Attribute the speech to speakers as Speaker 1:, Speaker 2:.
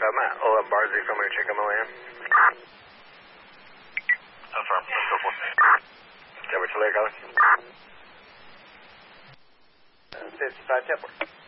Speaker 1: Matt, 11 Bardsey, somebody check on my land.
Speaker 2: That's right, let's go for it.
Speaker 1: Denver to Lake Island. 55 Temple.